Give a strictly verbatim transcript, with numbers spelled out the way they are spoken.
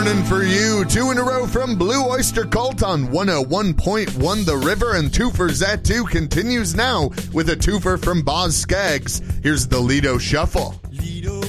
Morning for you. Two in a row from Blue Oyster Cult on one oh one point one The River, and Two for Zat two continues now with a twofer from Boz Skaggs. Here's the Lido Shuffle. Lido